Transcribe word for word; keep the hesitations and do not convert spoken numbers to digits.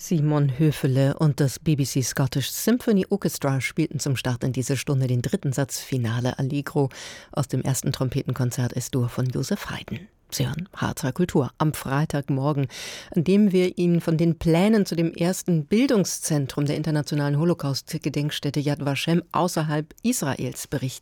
Simon Höfele und das B B C Scottish Symphony Orchestra spielten zum Start in diese Stunde den dritten Satz Finale Allegro aus dem ersten Trompetenkonzert Es-Dur von Joseph Haydn. Sie hören H zwei Kultur am Freitagmorgen, an dem wir Ihnen von den Plänen zu dem ersten Bildungszentrum der internationalen Holocaust-Gedenkstätte Yad Vashem außerhalb Israels berichten.